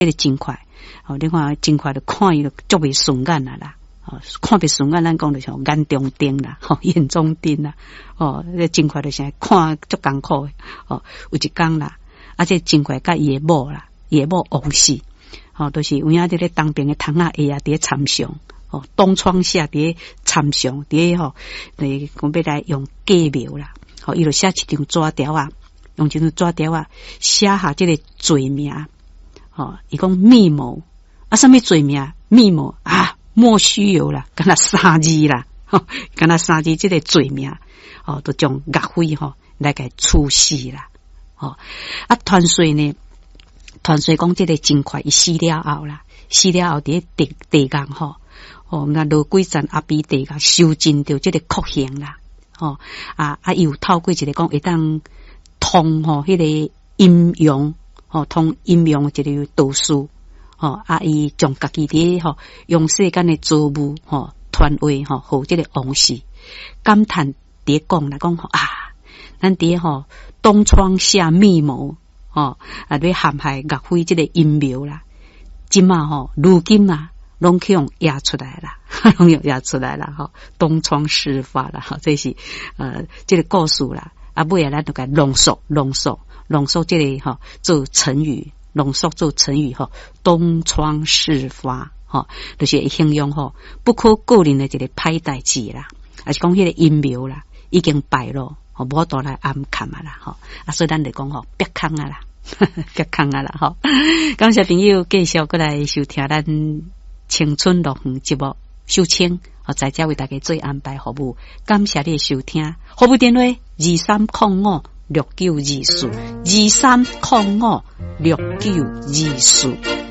这个真快，你看真快就看伊就足袂顺眼啦。看不顺眼，咱讲就像眼中钉啦，眼中钉啦，这真快就像看足艰苦的，有一天啦，这真快甲伊的某啦，伊的某王氏，都是有影伫咧当兵的窗仔下啊，伫咧参详，东窗下伫咧参详，伫咧讲要来用假苗啦，伊就写一张纸条啊，用这张纸条啊，写下这个罪名，伊讲密谋啊，什么罪名？密谋啊！莫须有啦，敢若3字啦，敢若3字这个罪名，都将岳飞来给处死啦，传说呢，传说讲这个真快伊死了后啦，死了后伫地港那罗贵赞阿比地港收尽着这个酷刑啦，伊有透过一个讲会当通迄个阴阳，通阴阳一个道术。伊将家己伫用世间的造物传话互这个王氏感叹伫讲啦，讲咱伫东窗下密谋咧陷害岳飞这个阴谋啦，今嘛如今啊拢去用压出来啦，拢用压出来啦东窗事发啦这是这个故事啦，尾咱就该浓缩这个做成语。浓缩做成语东窗事发就是形容不可告人的一个歹代志啦，还是讲迄个阴谋啦已经败露，无多来暗砍啊啦所以咱就讲别坑啊啦别坑啊啦感谢朋友继续过来收听咱青春乐园节目秀清在这为大家做安排服务，感谢你的收听，服务电话2305692423056924。